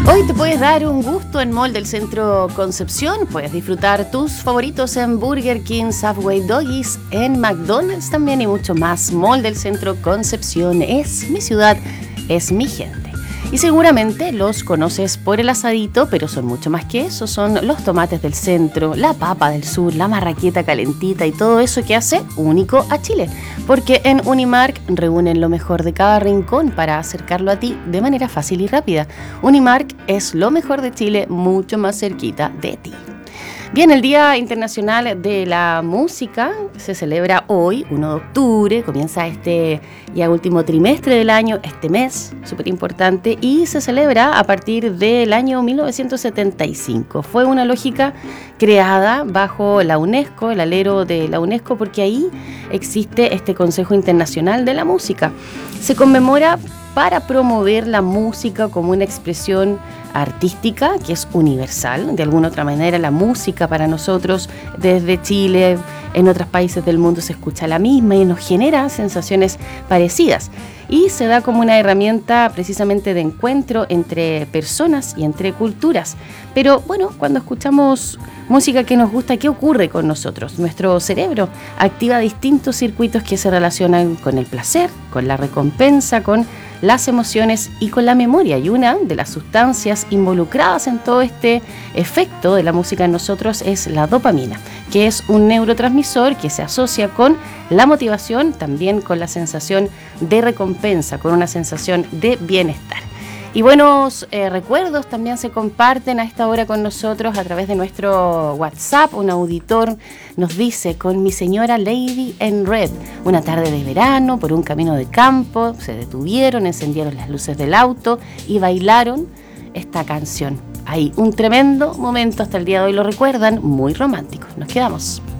Hoy te puedes dar un gusto en Mall del Centro Concepción. Puedes disfrutar tus favoritos en Burger King, Subway, Doggies, en McDonald's también y mucho más. Mall del Centro Concepción es mi ciudad, es mi gente. Y seguramente los conoces por el asadito, pero son mucho más que eso. Son los tomates del centro, la papa del sur, la marraqueta calentita y todo eso que hace único a Chile. Porque en Unimark reúnen lo mejor de cada rincón para acercarlo a ti de manera fácil y rápida. Unimark es lo mejor de Chile, mucho más cerquita de ti. Bien, el Día Internacional de la Música se celebra hoy, 1 de octubre, comienza este ya último trimestre del año, este mes, súper importante, y se celebra a partir del año 1975. Fue una lógica creada bajo la UNESCO, el alero de la UNESCO, porque ahí existe este Consejo Internacional de la Música. Se conmemora para promover la música como una expresión artística que es universal. De alguna otra manera la música para nosotros desde Chile, en otros países del mundo se escucha la misma y nos genera sensaciones parecidas. Y se da como una herramienta precisamente de encuentro entre personas y entre culturas. Pero bueno, cuando escuchamos música que nos gusta, ¿qué ocurre con nosotros? Nuestro cerebro activa distintos circuitos que se relacionan con el placer, con la recompensa, con las emociones y con la memoria. Y una de las sustancias involucradas en todo este efecto de la música en nosotros es la dopamina, que es un neurotransmisor que se asocia con la motivación, también con la sensación de recompensa, con una sensación de bienestar. Y buenos recuerdos también se comparten a esta hora con nosotros a través de nuestro WhatsApp. Un auditor nos dice: con mi señora Lady en Red, una tarde de verano por un camino de campo, se detuvieron, encendieron las luces del auto y bailaron esta canción. Hay un tremendo momento, hasta el día de hoy lo recuerdan, muy romántico. Nos quedamos.